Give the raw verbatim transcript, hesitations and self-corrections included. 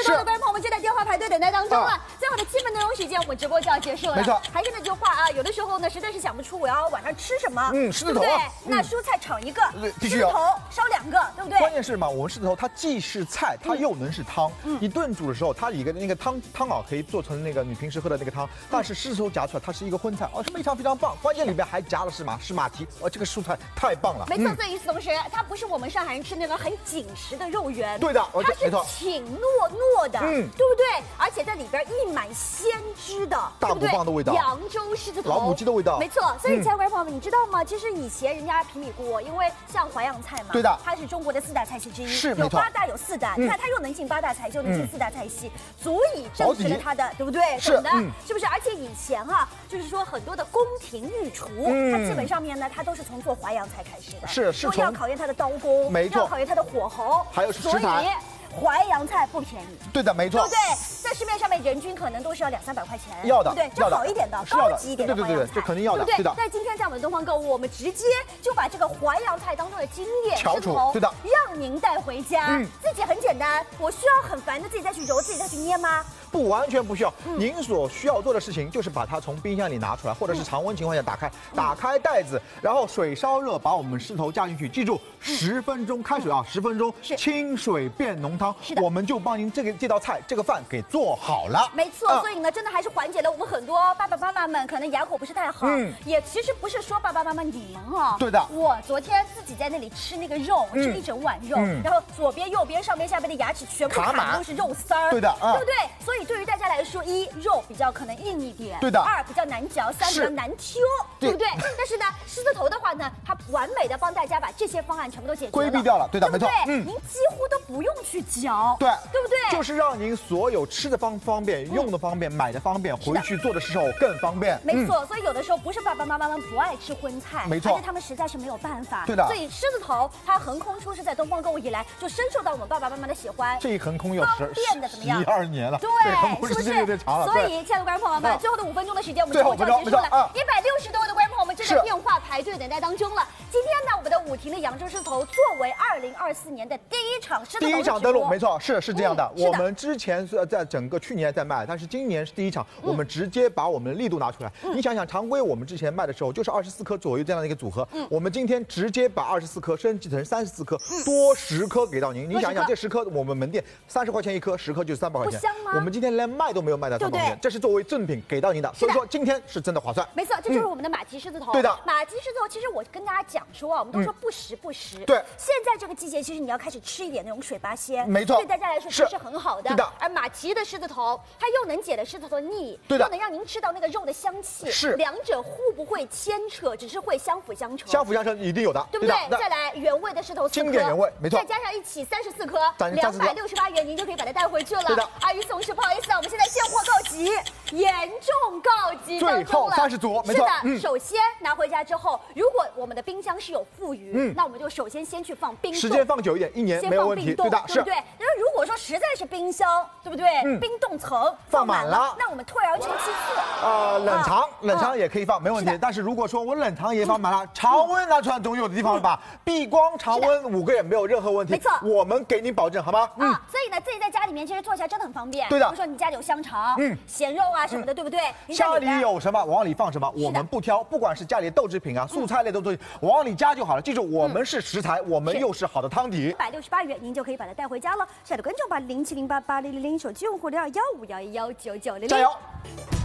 所有的观众朋友们正在电话排队等待当中了。最后的基本内容时间，我们直播就要结束了。 没错， 还是那句话啊，有的时候呢，实在是想不出我要晚上吃什么， 嗯，狮子头啊， 那蔬菜炒一个， 必须有， 狮子头烧两个，对不对？ 关键是嘛，我们狮子头它既是菜，它又能是汤。你炖煮的时候，它一个那个汤汤啊，可以做成那个你平时喝的那个汤，但是狮子头夹出来，它是一个荤菜，哦，是非常非常棒。关键里边还夹了是马是马蹄，哦，这个蔬菜太棒了。 没错，所以与此同时，它不是我们上海人吃那种很紧实的肉圆， 对的， 它是挺糯糯的，嗯，对不对？而且在里边溢满鲜汁的， 大骨棒的味道， 扬州狮子头， 老母鸡的味道， 没错。所以，亲爱的观众朋友们，你知道吗？其实以前人家平米锅，因为像淮扬菜嘛， 对的， 它是中国的四大菜系之一， 是有八大有四大，你看它又能进八大菜，又能进四大菜系，足以证实了它的，对不对？ 是的， 是不是？而且以前哈，就是说很多的宫廷御厨，它基本上面呢，它都是从做淮扬菜开始的， 是是， 要考验它的刀工， 没错， 要考验它的火候， 还有食材。 淮扬菜不便宜， 对的，没错， 对不对？在市面上面人均可能都是要两三百块钱， 要的， 对不对？这好一点的、高级一点的淮扬菜， 对对对，这肯定要的， 对不对？在今天在我们的东方购物，我们直接就把这个淮扬菜当中的经验翘楚，对的， 让您带回家。嗯，自己很简单，我需要很烦的自己再去揉，自己再去捏吗？ 不，完全不需要。您所需要做的事情就是把它从冰箱里拿出来，或者是常温情况下打开，打开袋子，然后水烧热，把我们狮头加进去。记住，十分钟开水啊，十分钟，清水变浓汤。是的，我们就帮您这个这道菜这个饭给做好了。 没错，所以呢，真的还是缓解了我们很多爸爸妈妈们可能牙口不是太好。嗯，也其实不是说爸爸妈妈你们啊， 对的。 我昨天自己在那里吃那个肉，我吃一整碗肉，然后左边、右边、上边、下边的牙齿全部卡的都是肉丝儿。 对的， 对不对？所以对于大家来说，一肉比较可能硬一点， 对的； 二比较难嚼，三比较难挑，对不对？但是呢，狮子头的话呢，它完美的帮大家把这些方案全部都解决了， 规避掉了，对的，没错。 嗯，您几乎都不用去嚼， 对， 对不对？ 就是让您所有吃的方方便，用的方便，买的方便，回去做的时候更方便。 没错，所以有的时候不是爸爸妈妈们不爱吃荤菜， 没错， 而是他们实在是没有办法。 对的。 所以狮子头它横空出世在东方购物以来，就深受到我们爸爸妈妈的喜欢。 这一横空有十变的怎么样？ 十一二年了， 对， 是不是有点长了？ 所以，亲爱的观众朋友们，最后的五分钟的时间，我们直播就要结束了。一百六十多位的观众朋友们正在电话排队等待当中了。今天呢，我们的武亭的扬州狮子头作为二零二四年的第一场狮子头第一场登陆，没错，是是这样的。 嗯、 我们之前是在整个去年在卖，但是今年是第一场，嗯、我们直接把我们的力度拿出来。嗯、你想想，常规我们之前卖的时候就是二十四颗左右这样的一个组合，嗯、我们今天直接把二十四颗升级成三十四颗，嗯、多十颗给到您。你想想，这十颗我们门店三十块钱一颗，十颗就是三百块钱。 不香吗？ 我们今天连卖都没有卖到三百块钱，这是作为赠品给到您的。所以说今天是真的划算。 没错，这就是我们的马蹄狮子头。 对的， 马蹄狮子头，其实我跟大家讲说啊，我们都说不时不食。 对， 现在这个季节，其实你要开始吃一点那种水八仙， 没错， 对大家来说是很好的。 对的。 而马蹄的狮子头，它又能解了狮子头的腻， 对的， 又能让您吃到那个肉的香气。 是， 两者互不会牵扯，只是会相辅相成。 相辅相成一定有的， 对不对？再来原味的狮头四颗， 经典原味，没错。 再加上一起三十四颗，两百六十八元，您就可以把它带回去了。 对的。 而与此同时，不好意思啊，我们现在现货告急，严重告急当中了。 最后三十组，没错。是的，首先拿回家之后，如果我们的冰箱是有富余，嗯，那我们就首先先去放冰冻， 时间放久一点，一年没有问题，对的， 对不对？那如果说实在是冰箱，对不对？冰冻层放满了， 那我们退而求其次， 呃，冷藏，冷藏也可以放，没问题。但是如果说我冷藏也放满了，常温拿出来总有的地方了吧？避光常温五个月没有任何问题， 没错， 我们给你保证，好吗？ 嗯，所以呢，自己在家里面其实做起来真的很方便。 对的， 比如说你家里有香肠、嗯，咸肉啊什么的，对不对？ 家里有什么往里放什么，我们不挑，不管是家里的豆制品啊、素菜类的东西，往里加就好了。记住，我们是食材，我们又是好的汤底。 一百六十八元，您就可以把它带回家了。亲爱的观众，把零七零八八零零零手机用户零二幺五幺一幺九九零零， 加油！